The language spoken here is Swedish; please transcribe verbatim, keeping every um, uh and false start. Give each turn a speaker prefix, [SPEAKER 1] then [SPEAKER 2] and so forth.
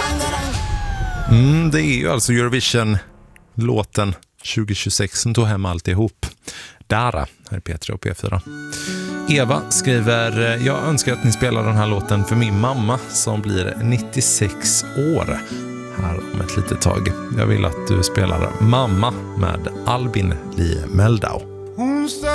[SPEAKER 1] Mm, det är ju alltså Eurovision-låten tjugo tjugosex som tog hem alltihop. Dara, här är P tre och P fyra. Eva skriver, jag önskar att ni spelar den här låten för min mamma som blir nittiosex år här om ett litet tag. Jag vill att du spelar Mamma med Albin Lee Meldau.